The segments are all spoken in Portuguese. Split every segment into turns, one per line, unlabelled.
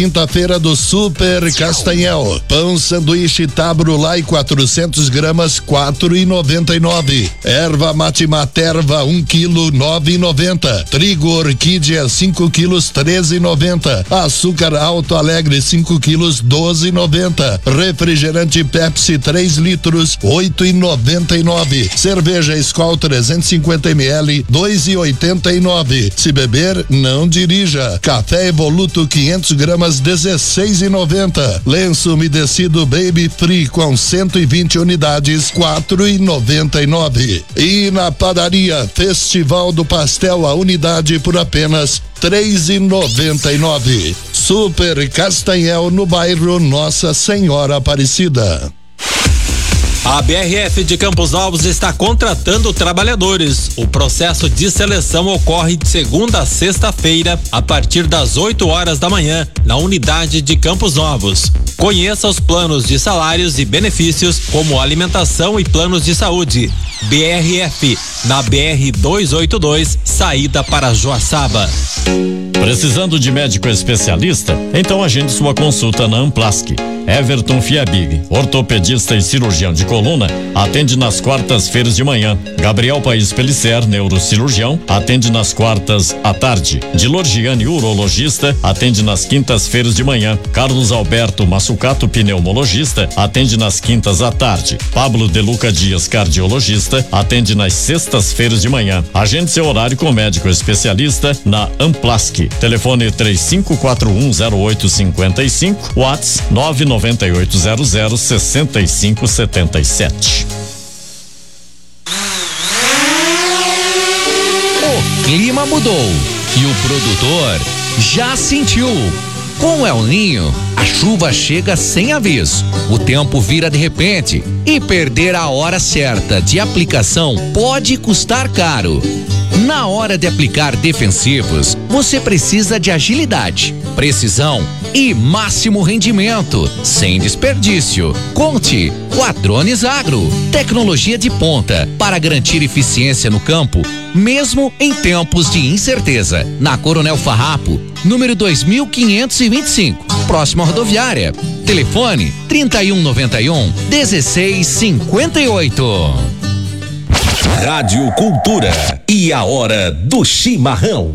Quinta-feira do Super Castanhel. Pão sanduíche Tabrulai 400 gramas 4,99. Erva mate materva 1 quilo 9,90. Trigo orquídea 5 quilos 13,90. Açúcar Alto Alegre 5 quilos 12,90. Refrigerante Pepsi 3 litros 8,99. Cerveja Skol 350 ml 2,89. Se beber, não dirija. Café Evoluto 500 gramas 16,90. Lenço umedecido Baby Free com 120 unidades 4,99. E na padaria Festival do Pastel a unidade por apenas 3,99. Super Castanhel no bairro Nossa Senhora Aparecida.
A BRF de Campos Novos está contratando trabalhadores. O processo de seleção ocorre de segunda a sexta-feira, a partir das 8 horas da manhã, na unidade de Campos Novos. Conheça os planos de salários e benefícios, como alimentação e planos de saúde. BRF, na BR 282, saída para Joaçaba.
Precisando de médico especialista? Então agende sua consulta na Amplasc. Everton Fiabig, ortopedista e cirurgião de coluna, atende nas quartas-feiras de manhã. Gabriel Paes Pellicer, neurocirurgião, atende nas quartas à tarde. Dilor Gianni, urologista, atende nas quintas-feiras de manhã. Carlos Alberto Massucato, pneumologista, atende nas quintas à tarde. Pablo De Luca Dias, cardiologista, atende nas sextas-feiras de manhã. Agende seu horário com médico especialista na Amplasc. Telefone 35410855, WhatsApp 998006577.
O clima mudou e o produtor já sentiu. Com o El Ninho, a chuva chega sem aviso, o tempo vira de repente e perder a hora certa de aplicação pode custar caro. Na hora de aplicar defensivos, você precisa de agilidade, precisão e máximo rendimento, sem desperdício. Conte com a Drones Agro, tecnologia de ponta para garantir eficiência no campo, mesmo em tempos de incerteza. Na Coronel Farrapo, número 2525, próxima rodoviária. Telefone 3191-1658.
Rádio Cultura e a hora do chimarrão.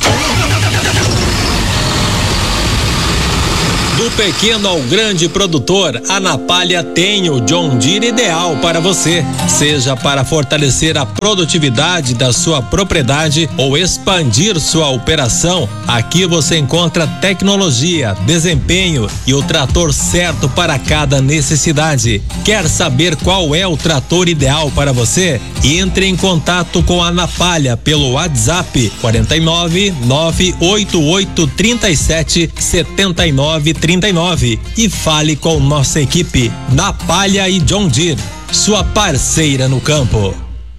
Do pequeno ao grande produtor, a Napalha tem o John Deere ideal para você. Seja para fortalecer a produtividade da sua propriedade ou expandir sua operação, aqui você encontra tecnologia, desempenho e o trator certo para cada necessidade. Quer saber qual é o trator ideal para você? Entre em contato com a Napalha pelo WhatsApp 49-98837-7939 e fale com nossa equipe Napalha e John Deere, sua parceira no campo.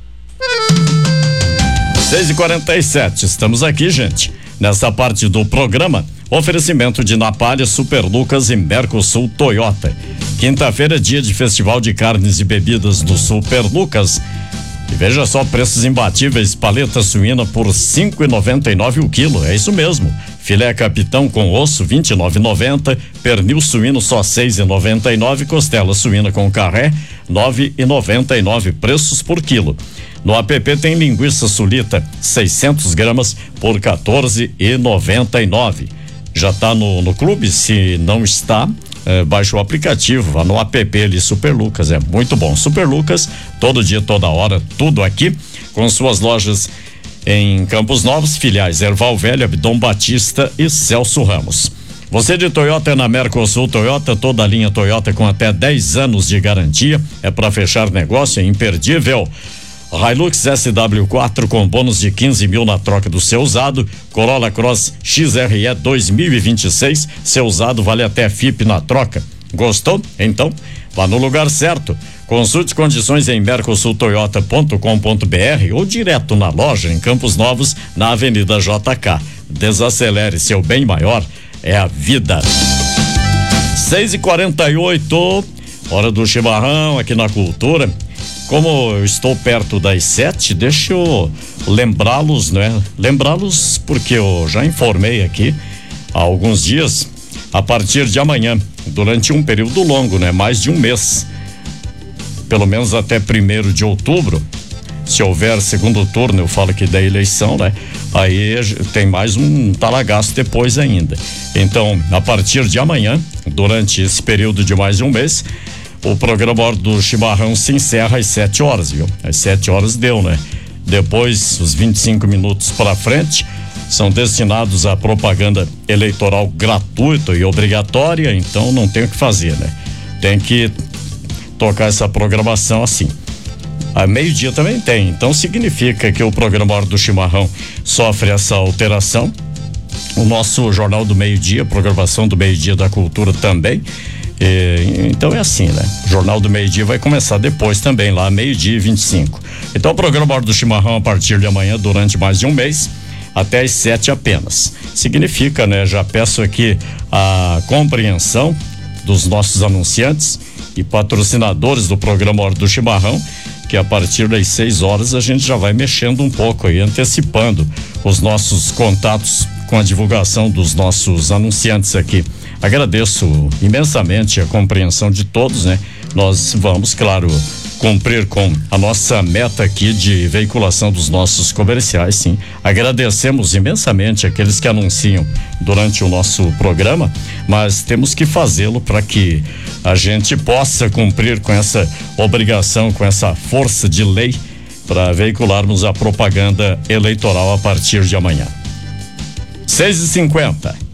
6h47, estamos aqui, gente. Nessa parte do programa, oferecimento de Napalha, Super Lucas e Mercosul Toyota. Quinta-feira, dia de Festival de Carnes e Bebidas do Super Lucas. E veja só, preços imbatíveis: paleta suína por R$5,99 o quilo, é isso mesmo. Filé capitão com osso R$29,90, pernil suíno só R$6,99, costela suína com carré R$9,99, preços por quilo. No app tem linguiça sulita 600 gramas por R$14,99. Já tá no clube? Se não está, baixa o aplicativo, vá no app ali, Super Lucas, é muito bom. Super Lucas, todo dia, toda hora, tudo aqui, com suas lojas em Campos Novos, filiais Erval Velho, Abdom Batista e Celso Ramos. Você de Toyota é na Mercosul Toyota, toda a linha Toyota com até 10 anos de garantia, é para fechar negócio, é imperdível. Hilux SW4 com bônus de 15 mil na troca do seu usado. Corolla Cross XRE 2026, seu usado vale até FIP na troca. Gostou? Então vá no lugar certo. Consulte condições em mercosultoyota.com.br ou direto na loja em Campos Novos, na Avenida JK. Desacelere, seu bem maior é a vida. 6h48, hora do chimarrão aqui na Cultura. Como eu estou perto das 7, deixa eu lembrá-los, né? Lembrá-los porque eu já informei aqui há alguns dias a partir de amanhã, durante um período longo, né? Mais de um mês, pelo menos até 1º de outubro, se houver segundo turno, eu falo que da eleição, né? Aí tem mais um talagaço depois ainda. Então, a partir de amanhã, durante esse período de mais de um mês, o programa Hora do Chimarrão se encerra às 7 horas, viu? Às 7 horas deu, né? Depois, os 25 minutos para frente são destinados à propaganda eleitoral gratuita e obrigatória, então não tem o que fazer, né? Tem que tocar essa programação assim. A meio-dia também tem, então significa que o programa Hora do Chimarrão sofre essa alteração. O nosso Jornal do Meio-Dia, programação do Meio-Dia da Cultura também. Então é assim, né? O Jornal do Meio-Dia vai começar depois também, lá 12:25. Então o programa Hora do Chimarrão a partir de amanhã, durante mais de um mês, até às 7 apenas. Significa, né? Já peço aqui a compreensão dos nossos anunciantes e patrocinadores do programa Hora do Chimarrão, que a partir das 6 horas a gente já vai mexendo um pouco aí, antecipando os nossos contatos com a divulgação dos nossos anunciantes aqui. Agradeço imensamente a compreensão de todos, né? Nós vamos, claro, cumprir com a nossa meta aqui de veiculação dos nossos comerciais, sim. Agradecemos imensamente aqueles que anunciam durante o nosso programa, mas temos que fazê-lo para que a gente possa cumprir com essa obrigação, com essa força de lei para veicularmos a propaganda eleitoral a partir de amanhã. 6h50.